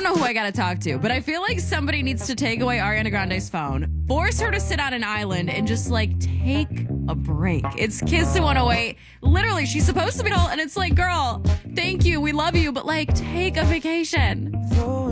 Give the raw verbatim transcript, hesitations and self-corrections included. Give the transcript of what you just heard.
don't know who I gotta talk to, but I feel like somebody needs to take away Ariana Grande's phone, force her to sit on an island, and just like take a break. It's Kiss one oh eight. Literally, she's supposed to be old, and it's like, girl, thank you, we love you, but like, take a vacation.